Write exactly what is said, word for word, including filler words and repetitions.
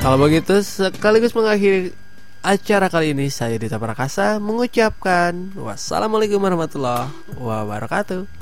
Kalau begitu sekaligus mengakhiri acara kali ini, saya Dita Prakasa mengucapkan wassalamualaikum warahmatullahi wabarakatuh.